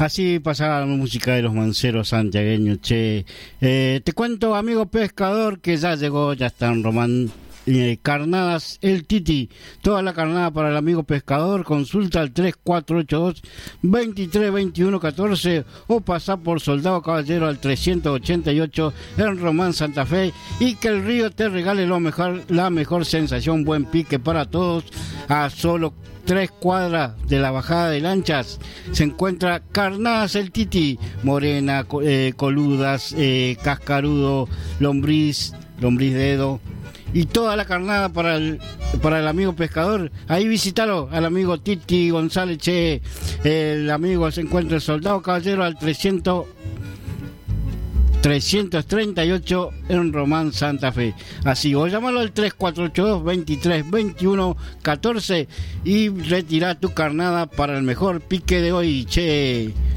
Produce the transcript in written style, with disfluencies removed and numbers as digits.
Así pasaba la música de los manceros santiagueños, che. Te cuento, amigo pescador, que ya llegó, ya está en Román. Carnadas El Titi, toda la carnada para el amigo pescador. Consulta al 3482-232114 o pasá por Soldado Caballero al 388 en Román, Santa Fe, y que el río te regale la mejor sensación. Buen pique para todos. A solo 3 cuadras de la bajada de lanchas se encuentra Carnadas El Titi, morena, coludas, cascarudo, lombriz dedo, y toda la carnada para el amigo pescador. Ahí visítalo al amigo Titi González, che. El amigo se encuentra el Soldado Caballero al 338 en Román, Santa Fe. Así, o llámalo al 3482-232114 y retira tu carnada para el mejor pique de hoy, che.